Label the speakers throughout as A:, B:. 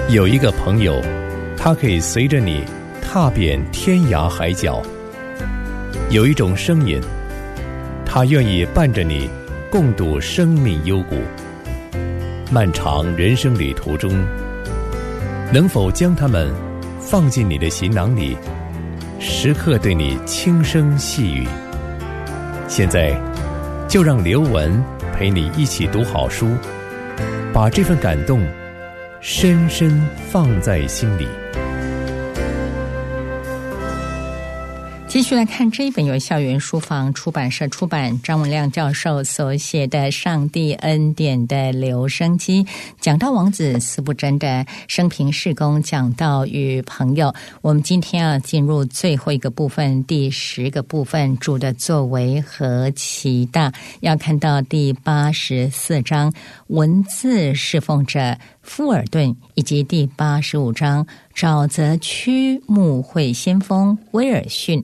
A: 有一个朋友，他可以随着你踏遍天涯海角；有一种声音，他愿意伴着你共度生命幽谷。漫长人生旅途中，能否将它们放进你的行囊里，时刻对你轻声细语？现在就让刘文陪你一起读好书，把这份感动深深放在心里。
B: 继续来看这一本由校园书房出版社出版，张文亮教授所写的《上帝恩典的留声机》，讲到王子司布真的生平事工，讲到与朋友。我们今天要进入最后一个部分，第10个部分，主的作为何其大。要看到第84章，文字侍奉者富尔顿，以及第85章，沼泽区牧会先锋威尔逊。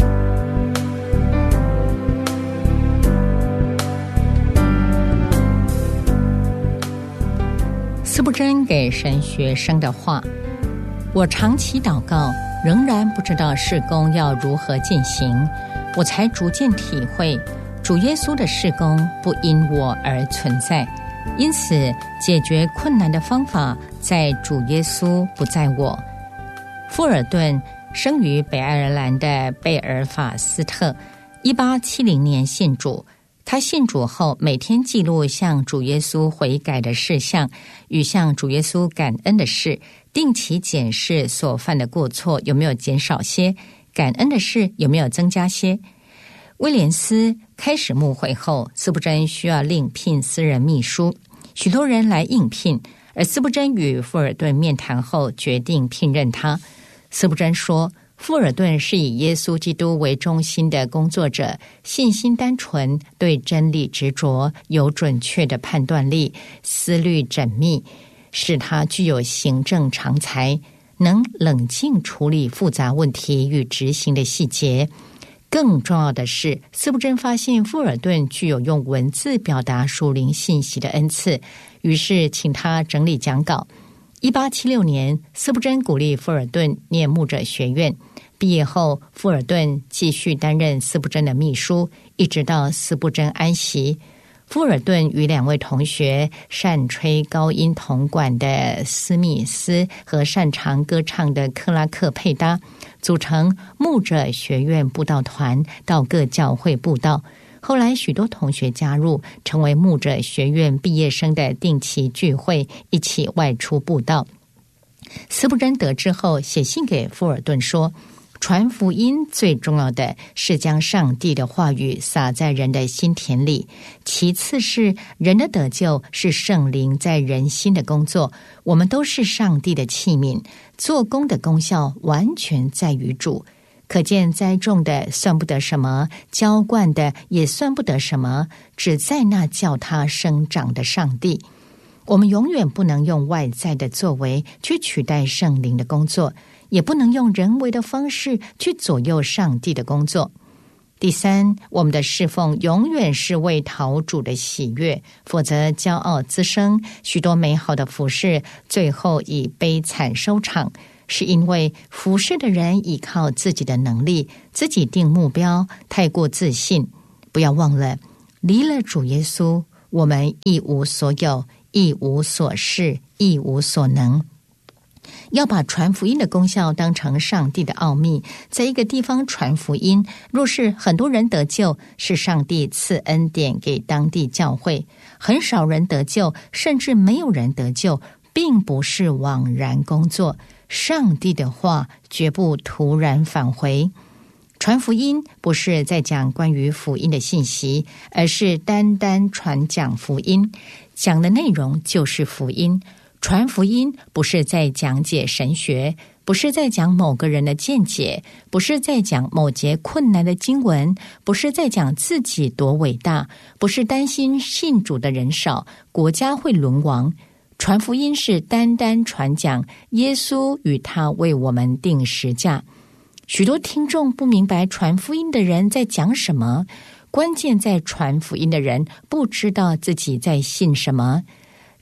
B: 司布真给神学生的话：我长期祷告，仍然不知道事工要如何进行，我才逐渐体会主耶稣的事工不因我而存在，因此解决困难的方法在主耶稣，不在我。富尔顿生于北爱尔兰的贝尔法斯特，1870年信主。他信主后，每天记录向主耶稣悔改的事项与向主耶稣感恩的事，定期检视所犯的过错有没有减少些，感恩的事有没有增加些。威廉斯开始牧会后，司布真需要另聘私人秘书，许多人来应聘，而司布真与富尔顿面谈后决定聘任他。司布真说，富尔顿是以耶稣基督为中心的工作者，信心单纯，对真理执着，有准确的判断力，思虑缜密，使他具有行政长才，能冷静处理复杂问题与执行的细节。更重要的是，司布真发现富尔顿具有用文字表达属灵信息的恩赐，于是请他整理讲稿。1876年，司布真鼓励富尔顿念牧者学院。毕业后，富尔顿继续担任司布真的秘书，一直到司布真安息。富尔顿与2位同学，善吹高音铜管的斯密斯和擅长歌唱的克拉克配搭，组成牧者学院布道团，到各教会布道。后来许多同学加入，成为牧者学院毕业生的定期聚会，一起外出布道。司布真得知后，写信给富尔顿说，传福音最重要的是将上帝的话语撒在人的心田里，其次是人的得救是圣灵在人心的工作，我们都是上帝的器皿，做工的功效完全在于主。可见栽种的算不得什么，浇灌的也算不得什么，只在那叫它生长的上帝。我们永远不能用外在的作为去取代圣灵的工作，也不能用人为的方式去左右上帝的工作。第三，我们的侍奉永远是为讨主的喜悦，否则骄傲滋生，许多美好的服事最后以悲惨收场，是因为服事的人依靠自己的能力，自己定目标，太过自信。不要忘了，离了主耶稣，我们一无所有，一无所事，一无所能。要把传福音的功效当成上帝的奥秘，在一个地方传福音，若是很多人得救，是上帝赐恩典给当地教会；很少人得救，甚至没有人得救，并不是枉然工作。上帝的话绝不突然返回。传福音不是在讲关于福音的信息，而是单单传讲福音，讲的内容就是福音。传福音不是在讲解神学，不是在讲某个人的见解，不是在讲某节困难的经文，不是在讲自己多伟大，不是担心信主的人少，国家会沦亡。传福音是单单传讲耶稣与他为我们定十架。许多听众不明白传福音的人在讲什么，关键在传福音的人不知道自己在信什么。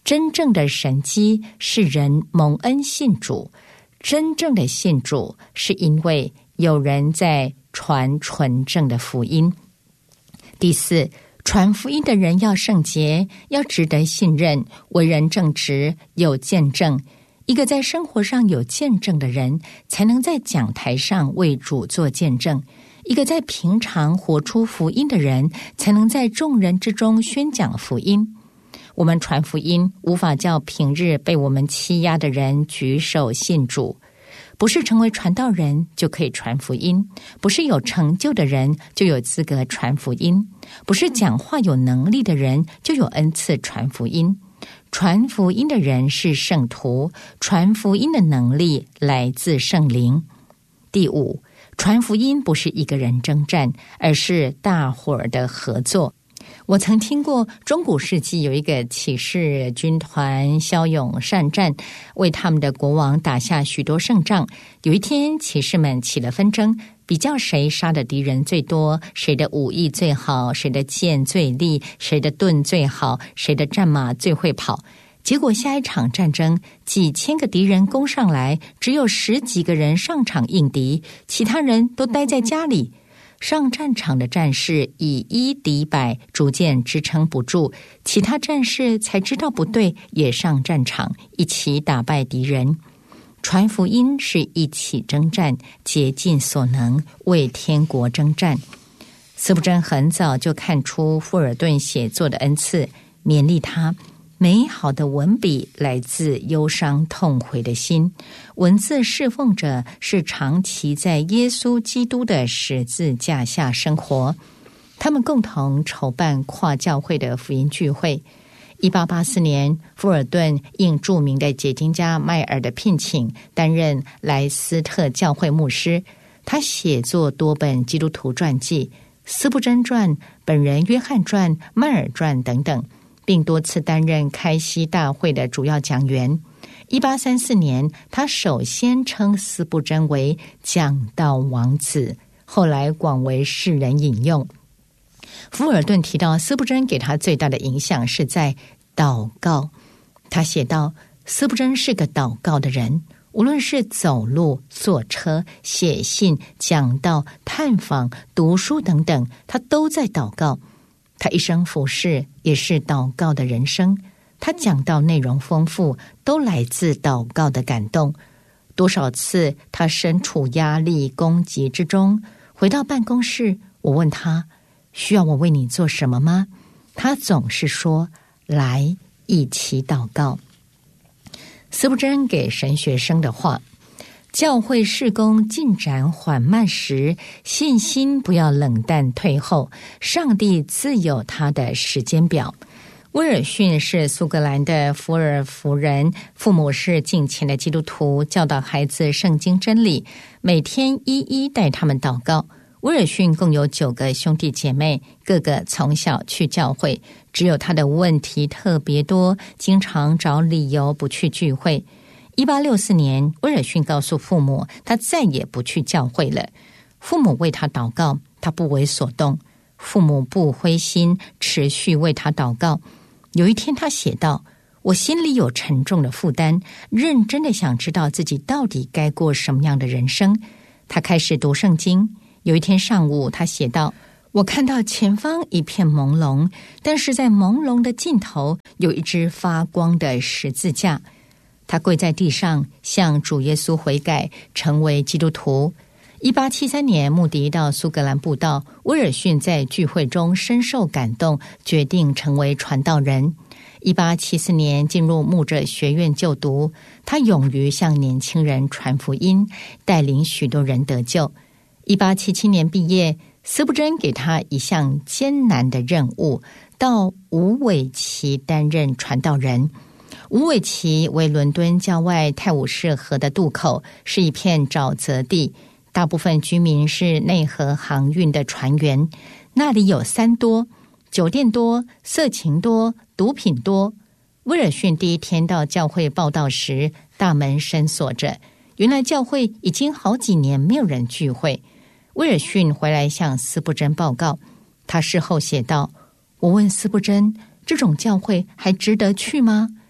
B: 真正的神迹是人蒙恩信主，真正的信主是因为有人在传纯正的福音。第四，传福音的人要圣洁，要值得信任，为人正直，有见证。一个在生活上有见证的人，才能在讲台上为主做见证；一个在平常活出福音的人，才能在众人之中宣讲福音。我们传福音，无法叫平日被我们欺压的人举手信主。不是成为传道人就可以传福音，不是有成就的人就有资格传福音，不是讲话有能力的人就有恩赐传福音。传福音的人是圣徒，传福音的能力来自圣灵。第五，传福音不是一个人征战，而是大伙儿的合作。我曾听过中古世纪有一个骑士军团骁勇善战，为他们的国王打下许多胜仗。有一天，骑士们起了纷争，比较谁杀的敌人最多，谁的武艺最好，谁的剑最利，谁的盾最好，谁的战马最会跑。结果下一场战争，几千个敌人攻上来，只有10几个人上场应敌，其他人都待在家里。上战场的战士以1敌100，逐渐支撑不住，其他战士才知道不对，也上战场，一起打败敌人。传福音是一起征战，竭尽所能为天国征战。司布真很早就看出富尔顿写作的恩赐，勉励他，美好的文笔来自忧伤痛悔的心，文字侍奉者是长期在耶稣基督的十字架下生活。他们共同筹办跨教会的福音聚会。1884年，富尔顿应著名的解经家迈尔的聘请，担任莱斯特教会牧师。他写作多本基督徒传记，司布真传、本人约翰传、迈尔传等等，并多次担任开西大会的主要讲员。1834年，他首先称司布真为讲道王子，后来广为世人引用。富尔顿提到，司布真给他最大的影响是在祷告。他写道，司布真是个祷告的人，无论是走路、坐车、写信、讲道、探访、读书等等，他都在祷告。他一生服侍也是祷告的人生，他讲道内容丰富，都来自祷告的感动。多少次他身处压力攻击之中，回到办公室，我问他，需要我为你做什么吗？他总是说，来一起祷告。司布真给神学生的话，教会事工进展缓慢时，信心不要冷淡退后，上帝自有他的时间表。威尔逊是苏格兰的福尔福人，父母是敬虔的基督徒，教导孩子圣经真理，每天一一带他们祷告。威尔逊共有9个兄弟姐妹，个个从小去教会，只有他的问题特别多，经常找理由不去聚会。1864年，威尔逊告诉父母，他再也不去教会了。父母为他祷告，他不为所动。父母不灰心，持续为他祷告。有一天他写道，我心里有沉重的负担，认真的想知道自己到底该过什么样的人生。他开始读圣经。有一天上午，他写道，我看到前方一片朦胧，但是在朦胧的尽头有一只发光的十字架。他跪在地上，向主耶稣悔改，成为基督徒。1873年，穆迪到苏格兰布道，威尔逊在聚会中深受感动，决定成为传道人。1874年进入牧者学院就读，他勇于向年轻人传福音，带领许多人得救。1877年毕业，司布真给他一项艰难的任务，到无尾旗担任传道人。无尾旗为伦敦郊外泰晤士河的渡口，是一片沼泽地，大部分居民是内河航运的船员。那里有3多，酒店多，色情多，毒品多。威尔逊第一天到教会报道时，大门深锁着，原来教会已经好几年没有人聚会。威尔逊回来向司布真报告，他事后写道，我问司布真，这种教会还值得去吗？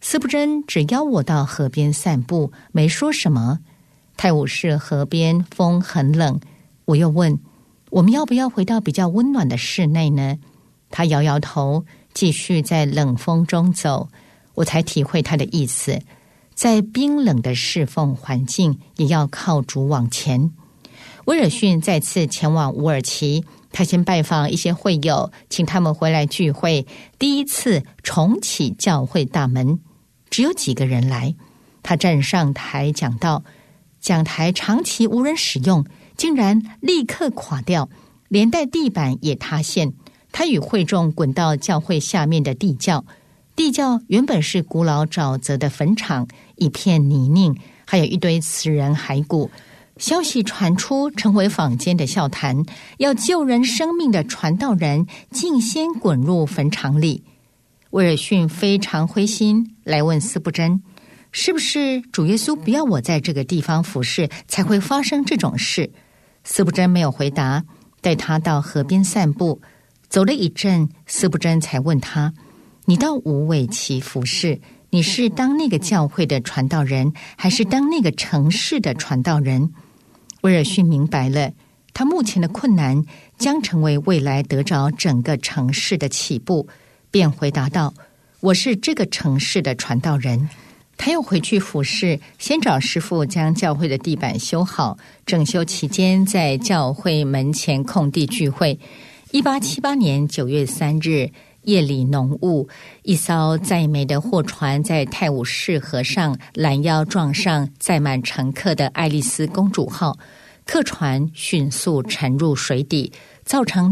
B: 司布真只邀我到河边散步，没说什么。泰晤士河边风很冷，我又问我们要不要回到比较温暖的室内呢？他摇摇头，继续在冷风中走。我才体会他的意思，在冰冷的侍奉环境也要靠主往前。威尔逊再次前往乌尔奇，他先拜访一些会友，请他们回来聚会，第一次重启教会大门，只有几个人来。他站上台讲道，讲台长期无人使用，竟然立刻垮掉，连带地板也塌陷。他与会众滚到教会下面的地窖，地窖原本是古老沼泽的坟场，一片泥泞，还有一堆死人骸骨。消息传出，成为坊间的笑谈。要救人生命的传道人竟先滚入坟场里。威尔逊非常灰心，来问司布真，是不是主耶稣不要我在这个地方服侍，才会发生这种事？司布真没有回答，带他到河边散步。走了一阵，司布真才问他，你到无尾旗服侍，你是当那个教会的传道人，还是当那个城市的传道人？威尔逊明白了，他目前的困难将成为未来得着整个城市的起步，便回答道，我是这个城市的传道人。他又回去服侍，先找师傅将教会的地板修好，整修期间在教会门前空地聚会。1878年9月3日，夜里浓雾，一艘载煤的货船在泰晤士河上拦腰撞上载满乘客的爱丽丝公主号，客船迅速沉入水底，造成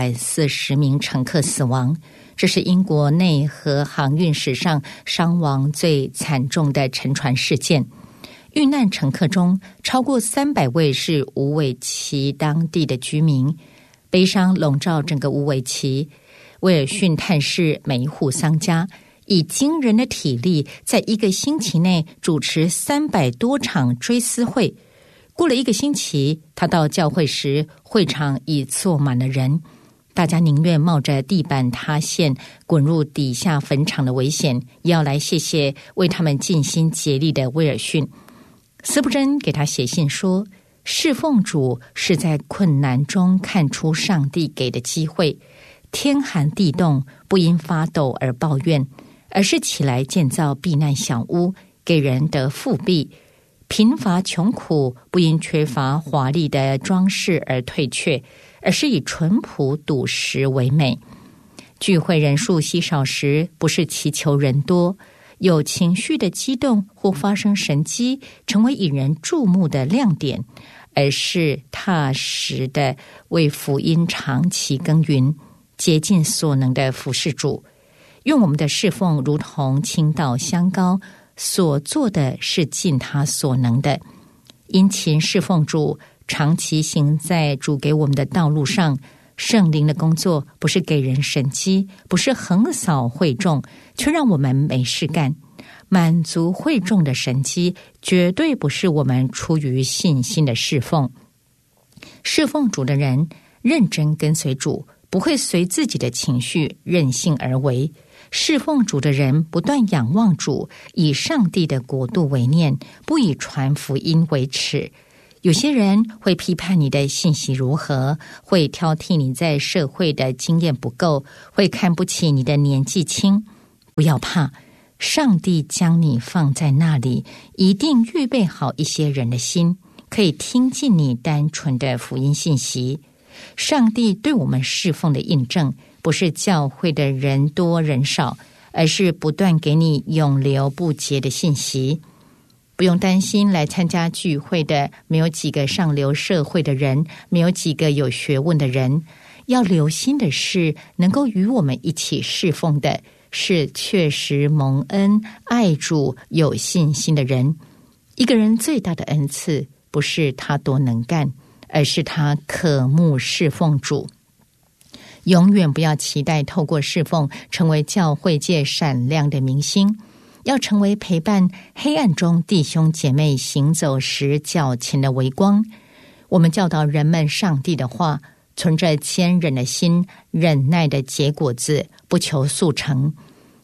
B: 640名乘客死亡。这是英国内河航运史上伤亡最惨重的沉船事件。遇难乘客中，超过300位是无尾旗当地的居民。悲伤笼罩整个无尾旗。威尔逊探视每一户丧家，以惊人的体力，在1个星期内主持300多场追思会。过了1个星期，他到教会时，会场已坐满了人，大家宁愿冒着地板塌陷、滚入底下坟场的危险，也要来谢谢为他们尽心竭力的威尔逊。司布真给他写信说，侍奉主是在困难中看出上帝给的机会，天寒地冻不因发抖而抱怨，而是起来建造避难小屋，给人得富庇。贫乏穷苦不因缺乏华丽的装饰而退却，而是以淳朴笃实为美。聚会人数稀少时，不是祈求人多，有情绪的激动或发生神迹成为引人注目的亮点，而是踏实的为福音长期耕耘，竭尽所能的服侍主。用我们的侍奉如同倾倒香膏，所做的是尽他所能的。殷勤侍奉主，长期行在主给我们的道路上。圣灵的工作不是给人神迹，不是横扫会众，却让我们没事干。满足会众的神迹，绝对不是我们出于信心的侍奉。侍奉主的人认真跟随主，不会随自己的情绪任性而为。侍奉主的人不断仰望主，以上帝的国度为念，不以传福音为耻。有些人会批判你的信息如何，会挑剔你在社会的经验不够，会看不起你的年纪轻。不要怕，上帝将你放在那里，一定预备好一些人的心，可以听进你单纯的福音信息。上帝对我们侍奉的印证，不是教会的人多人少，而是不断给你永流不竭的信息。不用担心来参加聚会的没有几个上流社会的人，没有几个有学问的人。要留心的是，能够与我们一起侍奉的是确实蒙恩、爱主、有信心的人。一个人最大的恩赐，不是他多能干，而是他渴慕侍奉主。永远不要期待透过侍奉成为教会界闪亮的明星，要成为陪伴黑暗中弟兄姐妹行走时脚前的微光。我们教导人们上帝的话，存着坚忍的心，忍耐的结果子，不求速成。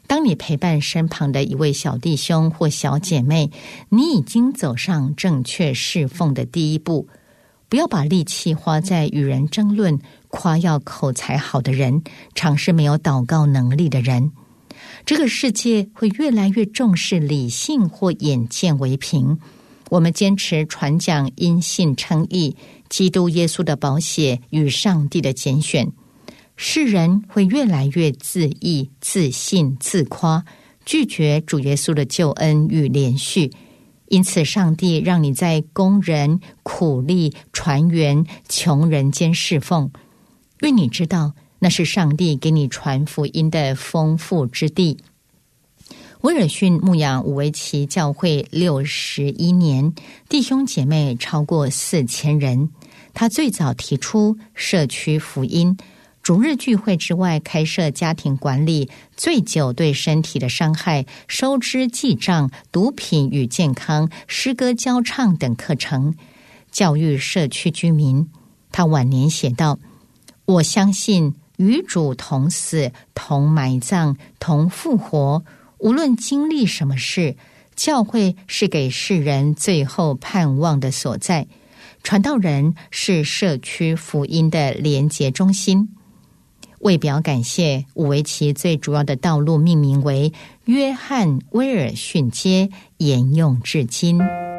B: 当你陪伴身旁的一位小弟兄或小姐妹，你已经走上正确侍奉的第一步。不要把力气花在与人争论、夸耀口才好的人，尝试没有祷告能力的人。这个世界会越来越重视理性或眼见为凭。我们坚持传讲因信称义、基督耶稣的宝血与上帝的拣选。世人会越来越自义、自信、自夸，拒绝主耶稣的救恩与连续。因此上帝让你在工人、苦力、船员、穷人间侍奉，愿你知道那是上帝给你传福音的丰富之地。威尔逊牧养五维旗教会61年，弟兄姐妹超过4000人。他最早提出社区福音，主日聚会之外开设家庭管理、醉酒对身体的伤害、收支记账、毒品与健康、诗歌教唱等课程，教育社区居民。他晚年写道：我相信与主同死、同埋葬、同复活，无论经历什么事，教会是给世人最后盼望的所在。传道人是社区福音的连结中心。为表感谢，五维旗最主要的道路命名为约翰威尔逊街，沿用至今。